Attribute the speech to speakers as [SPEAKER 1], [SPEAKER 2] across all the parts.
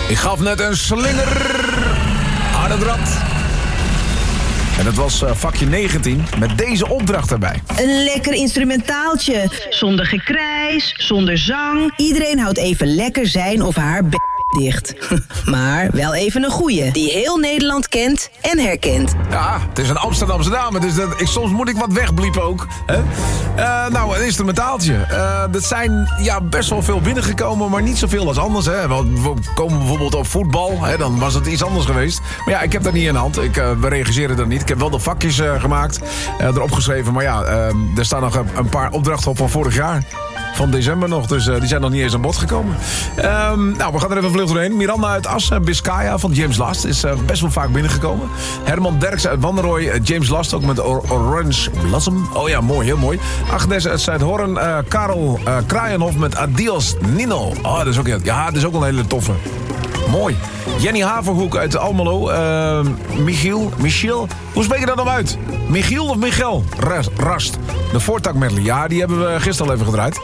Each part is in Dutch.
[SPEAKER 1] Ik gaf net een slinger aan het rad. En dat was vakje 19 met deze opdracht erbij.
[SPEAKER 2] Een lekker instrumentaaltje. Zonder gekrijs, zonder zang. Iedereen houdt even lekker zijn of haar dicht. Maar wel even een goeie, die heel Nederland kent en herkent.
[SPEAKER 1] Ja, het is een Amsterdamse dame, dus soms moet ik wat wegbliepen ook. Hè? Nou, een instrumentaaltje. Dat zijn best wel veel binnengekomen, maar niet zoveel als anders. Hè? We komen bijvoorbeeld op voetbal, hè? Dan was het iets anders geweest. Maar ja, ik heb dat niet in de hand. We regisseren dat niet. Ik heb wel de vakjes gemaakt, erop geschreven. Maar ja, er staan nog een paar opdrachten op van vorig jaar. Van december nog, dus die zijn nog niet eens aan bod gekomen. Nou, we gaan er even vlug doorheen. Miranda uit Assen, Biscaya van James Last is best wel vaak binnengekomen. Herman Derks uit Wannerooy, James Last ook met Orange Blossom. Oh ja, mooi, heel mooi. Agnes uit Zuidhoorn, Karel Kraaienhof met Adios Nino. Oh, dat is ook een hele toffe. Mooi. Jenny Haverhoek uit Almelo. Michiel. Hoe spreek je dat nou uit? Michiel of Michel? Rast. De voortak medley. Ja, die hebben we gisteren al even gedraaid.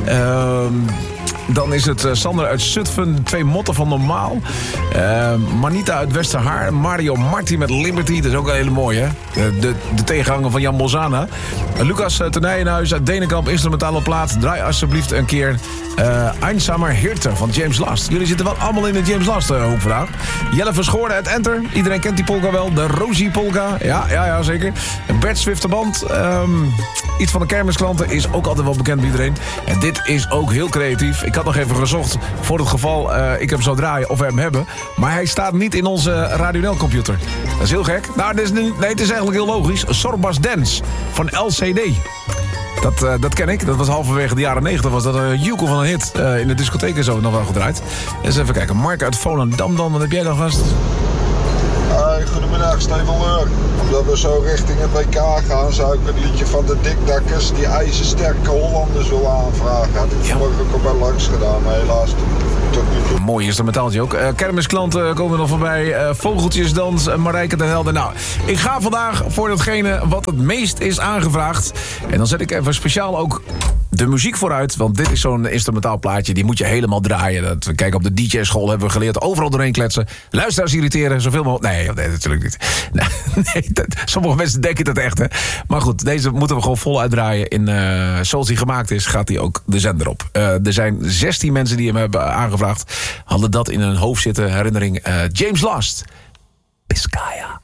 [SPEAKER 1] Dan is het Sander uit Zutphen, 2 motten van Normaal. Manita uit Westerhaar. Mario Marti met Liberty. Dat is ook een hele mooie, hè? De tegenhanger van Jan Bolzana. Lucas Tenijenhuis uit Denenkamp, instrumentale plaat. Draai alsjeblieft een keer Einsamer Hirte van James Last. Jullie zitten wel allemaal in de James Last hoek vandaag. Jelle Verschoorde uit Enter. Iedereen kent die polka wel. De Rosie polka. Ja, zeker. Bert Zwifterband. Iets van de kermisklanten is ook altijd wel bekend bij iedereen. En dit is ook heel creatief. Ik had nog even gezocht voor het geval ik hem zou draaien of we hem hebben. Maar hij staat niet in onze Radio NL computer. Dat is heel gek. Nou, het is eigenlijk heel logisch. Sorbas Dance van LCD. Dat ken ik. Dat was halverwege de jaren 90. Was dat een joekel van een hit. In de discotheek en zo nog wel gedraaid. Eens even kijken. Mark uit Volendam dan. Wat heb jij dan, gast?
[SPEAKER 3] Goedemiddag, Steven Leur. Omdat we zo richting het WK gaan, zou ik het liedje van de Dikdakkers, die ijzersterke Hollanders, willen aanvragen. Had ik vanmorgen ook al bij langs gedaan, maar helaas tot nu toe.
[SPEAKER 1] Mooi instrumentaaltje ook. Kermisklanten komen nog voorbij. Vogeltjesdans, Marijke de Helden. Nou, ik ga vandaag voor datgene wat het meest is aangevraagd. En dan zet ik even speciaal ook de muziek vooruit, want dit is zo'n instrumentaal plaatje, die moet je helemaal draaien. Kijk, op de DJ-school hebben we geleerd overal doorheen kletsen. Luisteraars irriteren, zoveel mogelijk. Nee, natuurlijk niet. Nee, sommige mensen denken dat echt, hè. Maar goed, deze moeten we gewoon vol uitdraaien. Zoals die gemaakt is, gaat die ook de zender op. Er zijn 16 mensen die hem hebben aangevraagd. Hadden dat in hun hoofd zitten, herinnering. James Last. Biscaya.